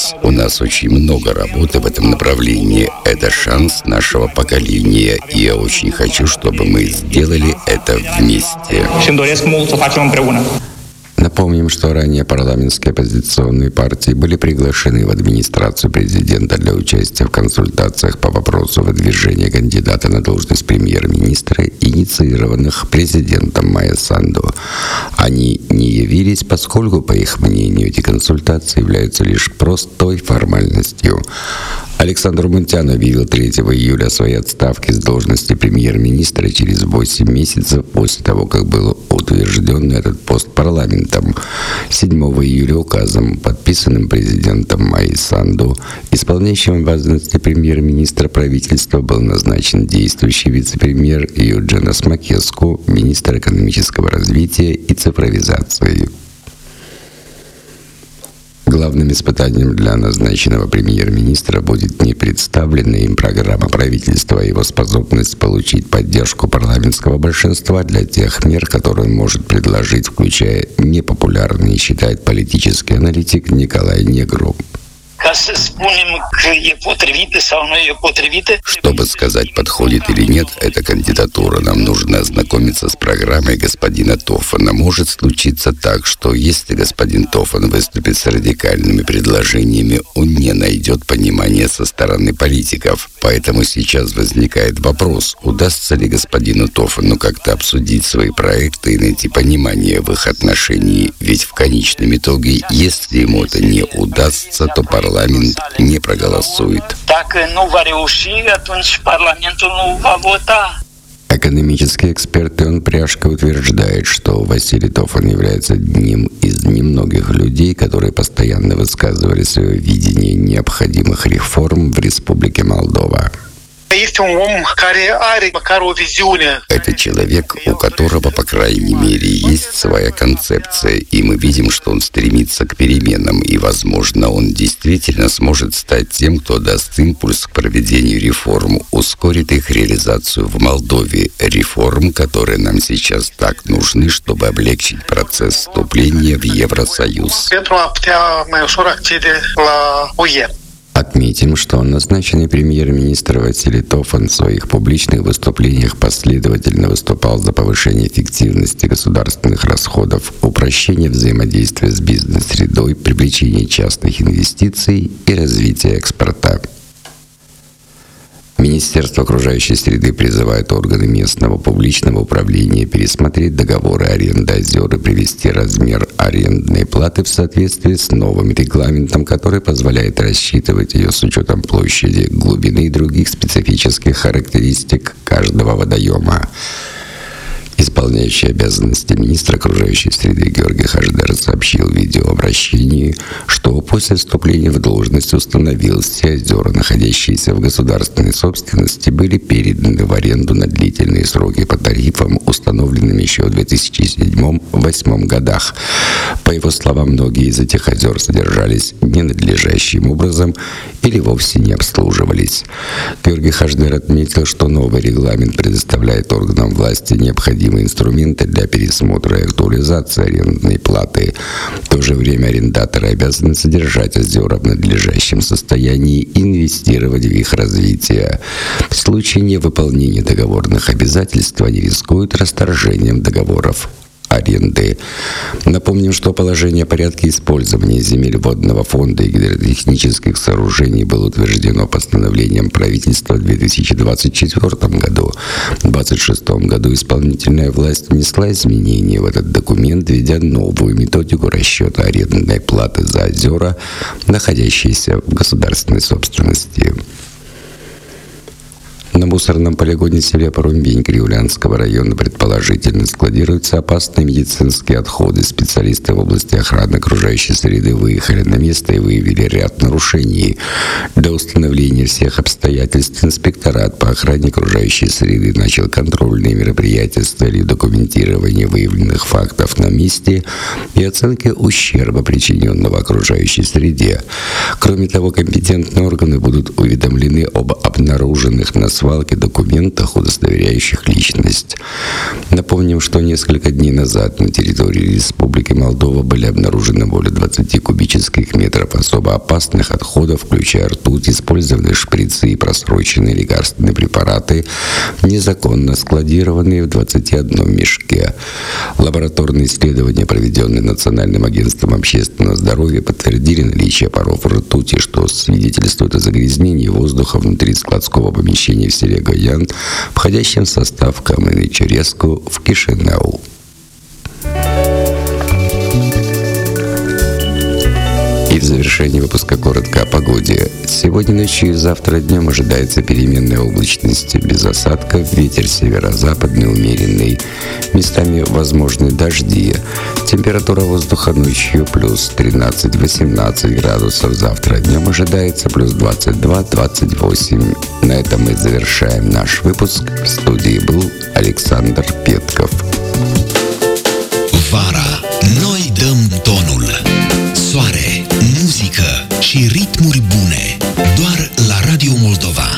шанс. У нас очень много работы в этом направлении. Это шанс нашего поколения. И я очень хочу, чтобы мы сделали это вместе. Напомним, что ранее парламентские оппозиционные партии были приглашены в администрацию президента для участия в консультациях по вопросу выдвижения кандидата на должность премьер-министра, инициированных президентом Майя Санду. Они не явились, поскольку, по их мнению, эти консультации являются лишь простой формальностью. Александр Мунтян объявил 3 июля о своей отставке с должности премьер-министра через 8 месяцев после того, как был утвержден этот пост парламентом. 7 июля указом, подписанным президентом Майей Санду, исполняющим обязанности премьер-министра правительства был назначен действующий вице-премьер Юджинас Макеску, министр экономического развития и цифровизации. Главным испытанием для назначенного премьер-министра будет не представленная им программа правительства, а его способность получить поддержку парламентского большинства для тех мер, которые он может предложить, включая непопулярные, считает политический аналитик Николай Негру. Чтобы сказать, подходит или нет эта кандидатура, нам нужно ознакомиться с программой господина Тофана. Может случиться так, что если господин Тофан выступит с радикальными предложениями, он не найдет понимания со стороны политиков. Поэтому сейчас возникает вопрос, удастся ли господину Тофану как-то обсудить свои проекты и найти понимание в их отношении. Ведь в конечном итоге, если ему это не удастся, то парламент не проголосует. Экономический эксперт Ион Пряжко утверждает, что Василий Тофан является одним из немногих людей, которые постоянно высказывали свое видение необходимых реформ в Республике Молдова. Это человек, у которого, по крайней мере, есть своя концепция, и мы видим, что он стремится к переменам, и, возможно, он действительно сможет стать тем, кто даст импульс к проведению реформ, ускорит их реализацию в Молдове, реформ, которые нам сейчас так нужны, чтобы облегчить процесс вступления в Евросоюз. Отметим, что назначенный премьер-министр Василий Тофан в своих публичных выступлениях последовательно выступал за повышение эффективности государственных расходов, упрощение взаимодействия с бизнес-средой, привлечение частных инвестиций и развитие экспорта. Министерство окружающей среды призывает органы местного публичного управления пересмотреть договоры аренды озер и привести размер арендной платы в соответствии с новым регламентом, который позволяет рассчитывать ее с учетом площади, глубины и других специфических характеристик каждого водоема. Исполняющий обязанности министра окружающей среды Георгий Хашдер сообщил в видеообращении, что после вступления в должность установил, все озера, находящиеся в государственной собственности, были переданы в аренду на длительные сроки по тарифам, установленным еще в 2007-2008 годах. По его словам, многие из этих озер содержались ненадлежащим образом или вовсе не обслуживались. Георгий Хашдер отметил, что новый регламент предоставляет органам власти необходимые инструменты для пересмотра и актуализации арендной платы. В то же время арендаторы обязаны содержать озера в надлежащем состоянии и инвестировать в их развитие. В случае невыполнения договорных обязательств они рискуют расторжением договоров аренды. Напомним, что положение о порядке использования земель водного фонда и гидротехнических сооружений было утверждено постановлением правительства в 2024 году. В 2026 году исполнительная власть внесла изменения в этот документ, введя новую методику расчета арендной платы за озера, находящиеся в государственной собственности. На мусорном полигоне Селя-Порумбень Кривлянского района предположительно складируются опасные медицинские отходы. Специалисты в области охраны окружающей среды выехали на место и выявили ряд нарушений. Для установления всех обстоятельств инспекторат по охране окружающей среды начал контрольные мероприятия с целью документирования выявленных фактов на месте и оценки ущерба, причиненного окружающей среде. Кроме того, компетентные органы будут уведомлены об обнаруженных на свалке документах, удостоверяющих личность. Напомним, что несколько дней назад на территории Республики Молдова были обнаружены более 20 кубических метров особо опасных отходов, включая ртуть, использованные шприцы и просроченные лекарственные препараты, незаконно складированные в 21 мешке. Лабораторные исследования, проведенные Национальным агентством общественного здоровья, подтвердили наличие паров ртути, что свидетельствует о загрязнении воздуха внутри складского помещения в селе Гоян, входящем в состав Каменной Череску в Кишинеу. И в завершении выпуска коротко о погоде. Сегодня ночью и завтра днем ожидается переменная облачность без осадков, ветер северо-западный умеренный, местами возможны дожди. Температура воздуха ночью плюс 13-18 градусов, завтра днем ожидается плюс 22-28. На этом мы завершаем наш выпуск. В студии был Alexander Petkov. Vara, noi dăm tonul. Soare, muzică și ritmuri bune, doar la Radio Moldova.